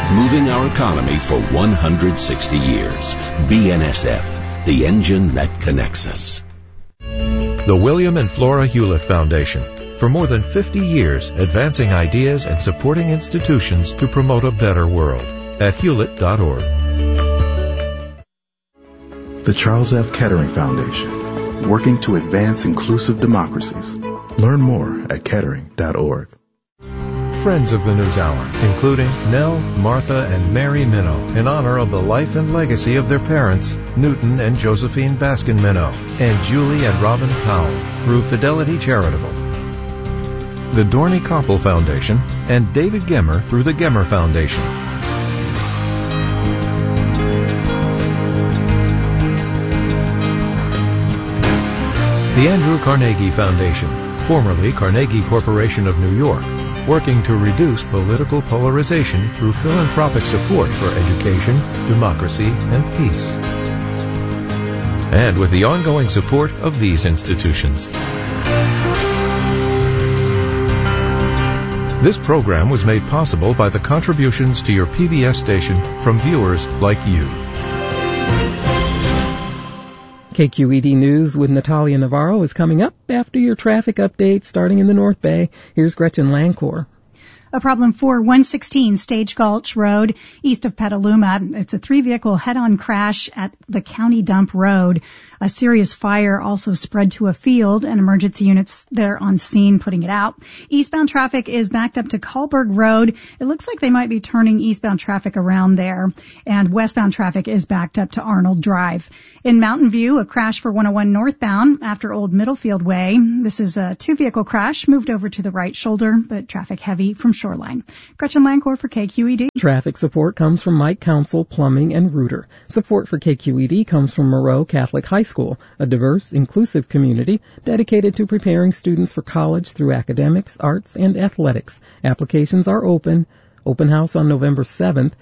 moving our economy for 160 years. BNSF, the engine that connects us. The William and Flora Hewlett Foundation. For more than 50 years, advancing ideas and supporting institutions to promote a better world. At hewlett.org. The Charles F. Kettering Foundation, working to advance inclusive democracies. Learn more at kettering.org. Friends of the News Hour, including Nell, Martha, and Mary Minow, in honor of the life and legacy of their parents, Newton and Josephine Baskin Minow, and Julie and Robin Powell, through Fidelity Charitable. The Dorney Koppel Foundation, and David Gemmer through the Gemmer Foundation. The Andrew Carnegie Foundation, formerly Carnegie Corporation of New York, working to reduce political polarization through philanthropic support for education, democracy, and peace. And with the ongoing support of these institutions. This program was made possible by the contributions to your PBS station from viewers like you. KQED News with Natalia Navarro is coming up after your traffic update starting in the North Bay. Here's Gretchen Lancourt. A problem for 116 Stage Gulch Road east of Petaluma. It's a 3-vehicle head-on crash at the County Dump Road. A serious fire also spread to a field, and emergency units there on scene putting it out. Eastbound traffic is backed up to Kahlberg Road. It looks like they might be turning eastbound traffic around there, and westbound traffic is backed up to Arnold Drive. In Mountain View, a crash for 101 northbound after Old Middlefield Way. This is a 2-vehicle crash, moved over to the right shoulder, but traffic heavy from Shoreline. Gretchen Lancourt for KQED. Traffic support comes from Mike Council Plumbing and Rooter. Support for KQED comes from Moreau Catholic High School, a diverse, inclusive community dedicated to preparing students for college through academics, arts, and athletics. Applications are open. Open house on November 7th,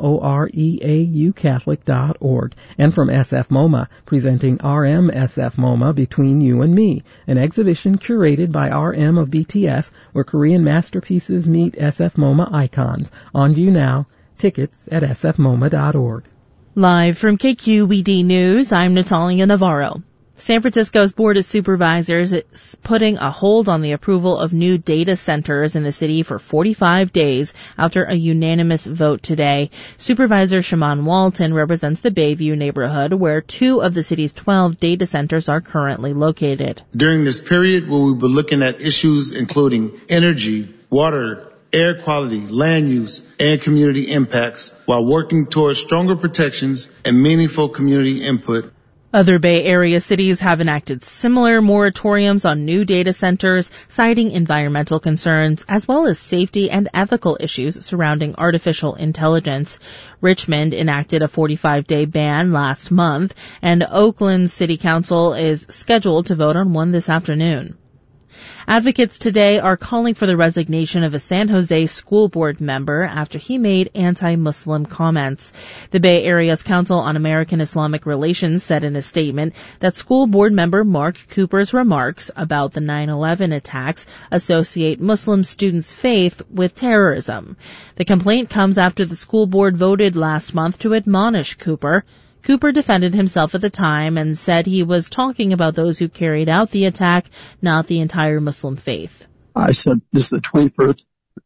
moreaucatholic.org. And from SF MoMA, presenting RM SF MoMA Between You and Me, an exhibition curated by RM of BTS, where Korean masterpieces meet SF MoMA icons. On view now. Tickets at sfmoma.org. Live from KQED News, I'm Natalia Navarro. San Francisco's Board of Supervisors is putting a hold on the approval of new data centers in the city for 45 days after a unanimous vote today. Supervisor Shaman Walton represents the Bayview neighborhood, where 2 of the city's 12 data centers are currently located. During this period, we'll be looking at issues including energy, water, air quality, land use, and community impacts, while working towards stronger protections and meaningful community input. Other Bay Area cities have enacted similar moratoriums on new data centers, citing environmental concerns as well as safety and ethical issues surrounding artificial intelligence. Richmond enacted a 45-day ban last month, and Oakland City Council is scheduled to vote on one this afternoon. Advocates today are calling for the resignation of a San Jose school board member after he made anti-Muslim comments. The Bay Area's Council on American Islamic Relations said in a statement that school board member Mark Cooper's remarks about the 9/11 attacks associate Muslim students' faith with terrorism. The complaint comes after the school board voted last month to admonish Cooper. Cooper defended himself at the time and said he was talking about those who carried out the attack, not the entire Muslim faith. I said this is the 25th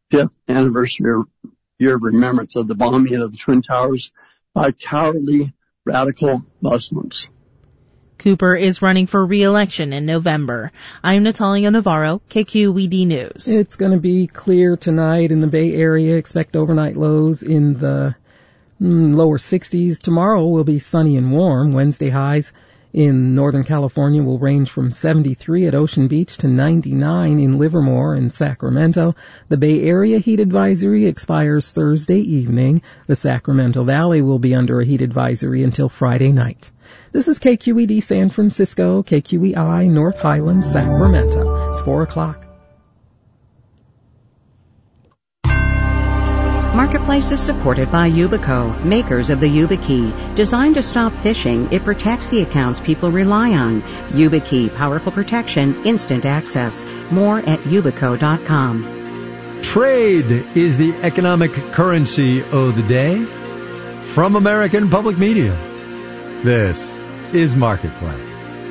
anniversary year of remembrance of the bombing of the Twin Towers by cowardly radical Muslims. Cooper is running for re-election in November. I'm Natalia Navarro, KQED News. It's going to be clear tonight in the Bay Area. Expect overnight lows in the lower 60s. Tomorrow will be sunny and warm. Wednesday highs in Northern California will range from 73 at Ocean Beach to 99 in Livermore and Sacramento. The Bay Area heat advisory expires Thursday evening. The Sacramento Valley will be under a heat advisory until Friday night. This is KQED San Francisco, KQEI North Highlands, Sacramento. It's 4 o'clock. Marketplace is supported by Yubico, makers of the YubiKey. Designed to stop phishing, it protects the accounts people rely on. YubiKey, powerful protection, instant access. More at yubico.com. Trade is the economic currency of the day. From American Public Media, this is Marketplace.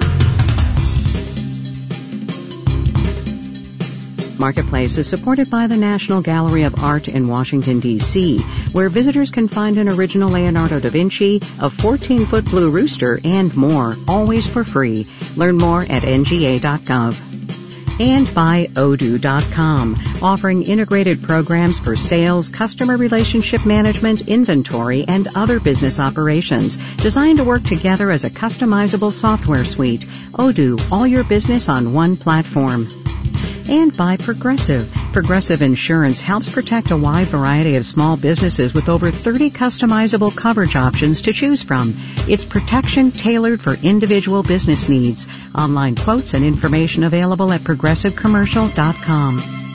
Marketplace is supported by the National Gallery of Art in Washington, D.C., where visitors can find an original Leonardo da Vinci, a 14-foot blue rooster, and more, always for free. Learn more at nga.gov. And by Odoo.com, offering integrated programs for sales, customer relationship management, inventory, and other business operations, designed to work together as a customizable software suite. Odoo, all your business on one platform. And by Progressive. Progressive Insurance helps protect a wide variety of small businesses with over 30 customizable coverage options to choose from. It's protection tailored for individual business needs. Online quotes and information available at progressivecommercial.com.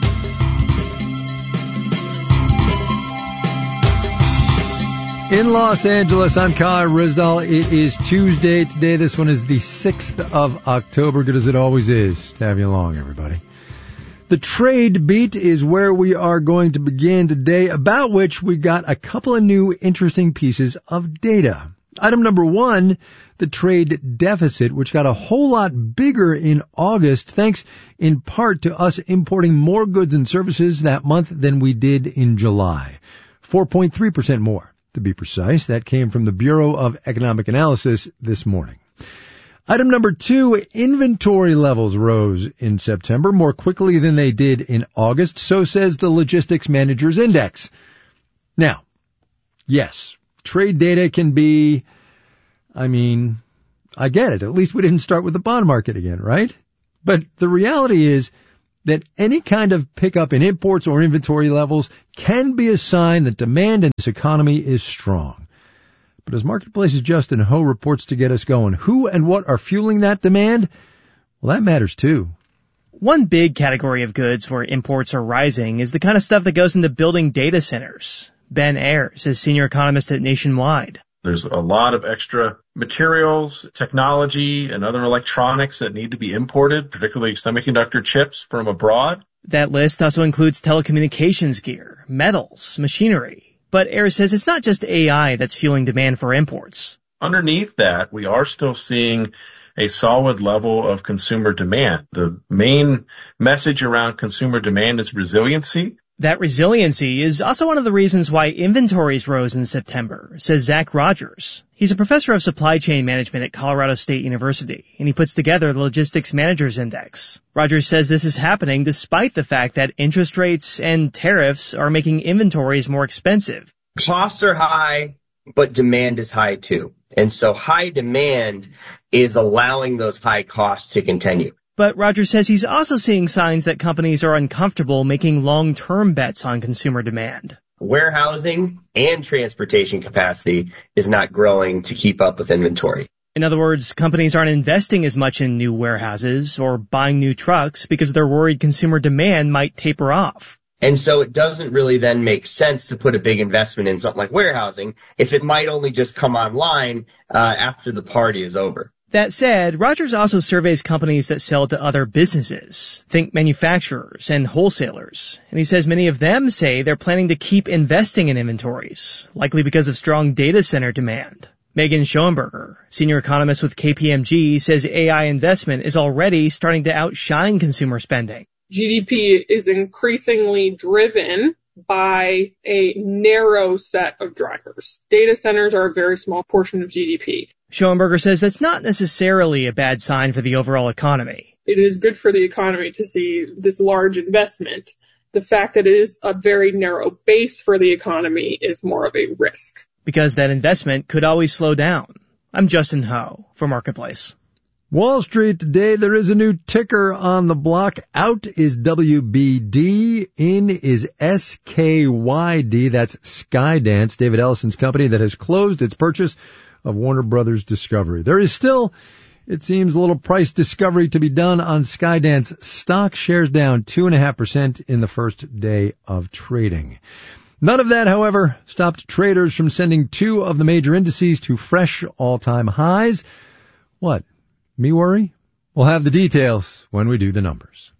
In Los Angeles, I'm Kai Rizdal. It is Tuesday today. This one is the 6th of October. Good as it always is to have you along, everybody. The trade beat is where we are going to begin today, about which we got a couple of new interesting pieces of data. Item number one, the trade deficit, which got a whole lot bigger in August, thanks in part to us importing more goods and services that month than we did in July. 4.3% more, to be precise. That came from the Bureau of Economic Analysis this morning. Item number two, inventory levels rose in September more quickly than they did in August, so says the Logistics Managers Index. Now, yes, trade data can be, I get it. At least we didn't start with the bond market again, right? But the reality is that any kind of pickup in imports or inventory levels can be a sign that demand in this economy is strong. But as Marketplace's Justin Ho reports to get us going, who and what are fueling that demand? Well, that matters too. One big category of goods where imports are rising is the kind of stuff that goes into building data centers. Ben Ayers is senior economist at Nationwide. There's a lot of extra materials, technology, and other electronics that need to be imported, particularly semiconductor chips from abroad. That list also includes telecommunications gear, metals, machinery. But Ayers says it's not just AI that's fueling demand for imports. Underneath that, we are still seeing a solid level of consumer demand. The main message around consumer demand is resiliency. That resiliency is also one of the reasons why inventories rose in September, says Zach Rogers. He's a professor of supply chain management at Colorado State University, and he puts together the Logistics Managers Index. Rogers says this is happening despite the fact that interest rates and tariffs are making inventories more expensive. Costs are high, but demand is high too. And so high demand is allowing those high costs to continue. But Rogers says he's also seeing signs that companies are uncomfortable making long-term bets on consumer demand. Warehousing and transportation capacity is not growing to keep up with inventory. In other words, companies aren't investing as much in new warehouses or buying new trucks because they're worried consumer demand might taper off. And so it doesn't really then make sense to put a big investment in something like warehousing if it might only just come online after the party is over. That said, Rogers also surveys companies that sell to other businesses, think manufacturers and wholesalers, and he says many of them say they're planning to keep investing in inventories, likely because of strong data center demand. Megan Schoenberger, senior economist with KPMG, says AI investment is already starting to outshine consumer spending. GDP is increasingly driven by a narrow set of drivers. Data centers are a very small portion of GDP. Schoenberger says that's not necessarily a bad sign for the overall economy. It is good for the economy to see this large investment. The fact that it is a very narrow base for the economy is more of a risk. Because that investment could always slow down. I'm Justin Ho for Marketplace. Wall Street today, there is a new ticker on the block. Out is WBD, in is SKYD. That's Skydance, David Ellison's company that has closed its purchase of Warner Brothers Discovery. There is still, it seems, a little price discovery to be done on Skydance stock. Shares down 2.5% in the first day of trading. None of that, however, stopped traders from sending two of the major indices to fresh all-time highs. What? Me worry? We'll have the details when we do the numbers.